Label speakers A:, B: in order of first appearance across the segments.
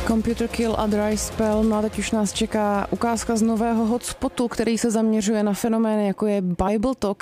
A: Computer Kill a Dry Spell, no a teď už nás čeká ukázka z nového hotspotu, který se zaměřuje na fenomény, jako je Bible Talk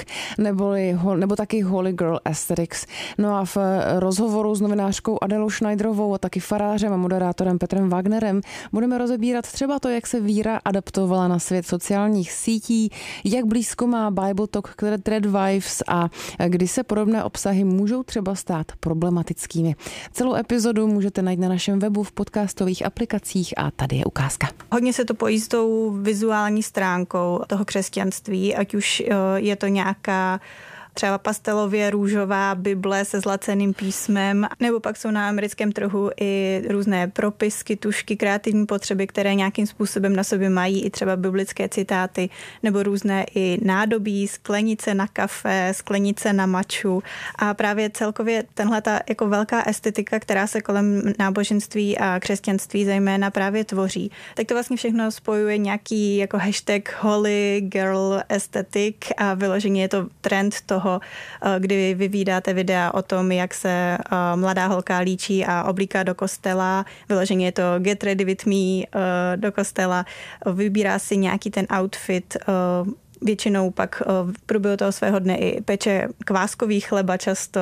A: nebo taky Holy Girl Aesthetics. No a v rozhovoru s novinářkou Adelou Schneiderovou a taky farářem a moderátorem Petrem Wagnerem budeme rozebírat třeba to, jak se víra adaptovala na svět sociálních sítí, jak blízko má Bible Talk k Threadwives a kdy se podobné obsahy můžou třeba stát problematickými. Celou epizodu můžete najít na našem webu, v podcastových aplikacích a tady je ukázka.
B: Hodně se to pojí s tou vizuální stránkou toho křesťanství, ať už je to nějaká třeba pastelově růžová Bible se zlaceným písmem, nebo pak jsou na americkém trhu i různé propisky, tušky, kreativní potřeby, které nějakým způsobem na sobě mají i třeba biblické citáty, nebo různé i nádobí, sklenice na kafe, sklenice na maču a právě celkově tenhleta jako velká estetika, která se kolem náboženství a křesťanství zejména právě tvoří. Tak to vlastně všechno spojuje nějaký jako hashtag Holy Girl Aesthetic a vyloženě je to trend toho, kdy vy vyvídáte videa o tom, jak se mladá holka líčí a oblíká do kostela. Vyloženě je to Get Ready With Me do kostela. Vybírá si nějaký ten outfit, většinou pak v průběhu toho svého dne i peče kváskový chleba často,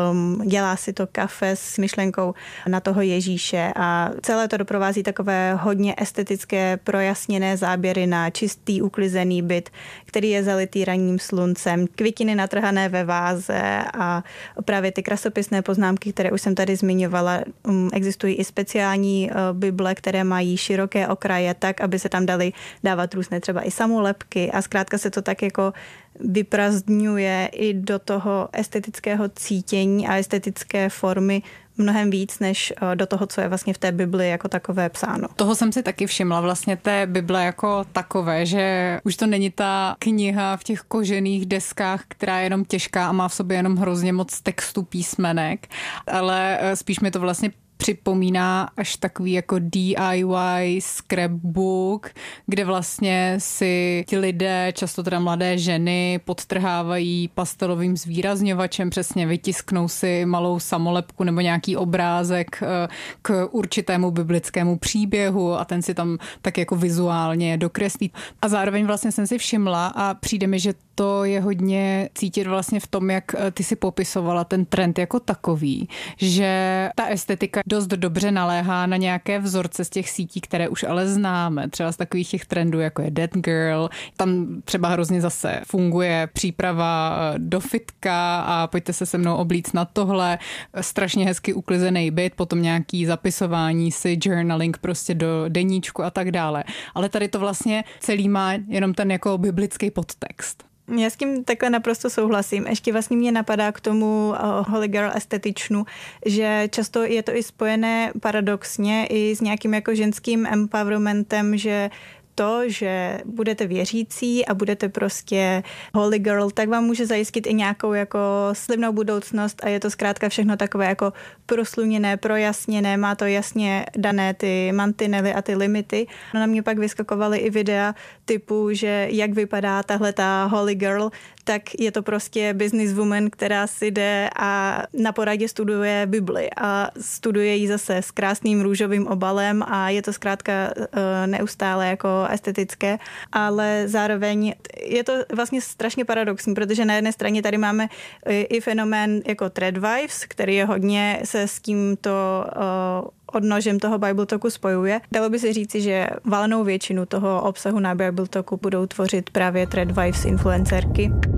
B: dělá si to kafe s myšlenkou na toho Ježíše a celé to doprovází takové hodně estetické projasněné záběry na čistý uklizený byt, který je zalitý ranním sluncem, květiny natrhané ve váze a právě ty krasopisné poznámky, které už jsem tady zmiňovala. Existují i speciální bible, které mají široké okraje tak, aby se tam daly dávat různé třeba i samolepky a zkrátka se to tak jako vyprazdňuje i do toho estetického cítění a estetické formy mnohem víc, než do toho, co je vlastně v té Bibli jako takové psáno.
C: Toho jsem si taky všimla vlastně té Bible jako takové, že už to není ta kniha v těch kožených deskách, která je jenom těžká a má v sobě jenom hrozně moc textu písmenek, ale spíš mi to vlastně připomíná až takový jako DIY scrapbook, kde vlastně si ti lidé, často teda mladé ženy, podtrhávají pastelovým zvýrazňovačem, přesně vytisknou si malou samolepku nebo nějaký obrázek k určitému biblickému příběhu a ten si tam tak jako vizuálně dokreslí. A zároveň vlastně jsem si všimla a přijde mi, že to je hodně cítit vlastně v tom, jak ty si popisovala ten trend jako takový, že ta estetika dost dobře naléhá na nějaké vzorce z těch sítí, které už ale známe. Třeba z takových těch trendů, jako je That Girl. Tam třeba hrozně zase funguje příprava do fitka a pojďte se se mnou oblíct na tohle. Strašně hezky uklizený byt, potom nějaký zapisování si, journaling prostě do deníčku a tak dále. Ale tady to vlastně celý má jenom ten jako biblický podtext.
B: Já s tím takhle naprosto souhlasím. Ještě vlastně mě napadá k tomu Holy Girl estetičnu, že často je to i spojené paradoxně i s nějakým jako ženským empowermentem, že to, že budete věřící a budete prostě holy girl, tak vám může zajistit i nějakou jako slibnou budoucnost a je to zkrátka všechno takové jako prosluněné, projasněné, má to jasně dané ty mantinely a ty limity. No na mě pak vyskakovaly i videa typu, že jak vypadá tahleta holy girl, tak je to prostě businesswoman, která si jde a na poradě studuje Bibli a studuje ji zase s krásným růžovým obalem a je to zkrátka neustále jako estetické, ale zároveň je to vlastně strašně paradoxní, protože na jedné straně tady máme i fenomén jako Threadwives, který je hodně se s tímto odnožem toho Bible Talku spojuje. Dalo by se říci, že valnou většinu toho obsahu na Bible Talku budou tvořit právě Threadwives influencerky.